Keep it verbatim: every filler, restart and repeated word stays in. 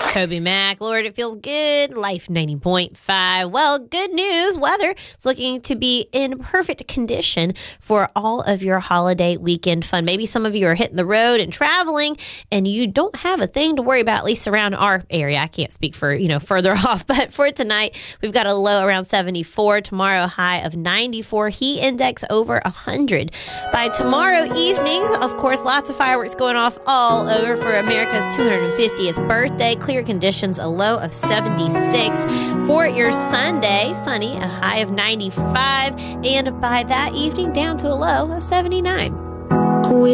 Toby Mac. Lord, it feels good. Life ninety point five. Well, good news. Weather is looking to be in perfect condition for all of your holiday weekend fun. Maybe some of you are hitting the road and traveling, and you don't have a thing to worry about, at least around our area. I can't speak for, you know, further off, but for tonight, we've got a low around seventy-four. Tomorrow, high of ninety-four. Heat index over one hundred. By tomorrow evening, of course, lots of fireworks going off all over for America's two hundred fiftieth birthday. Clear conditions, a low of seventy-six. For your Sunday, sunny, a high of ninety-five. And by that evening, down to a low of seventy-nine.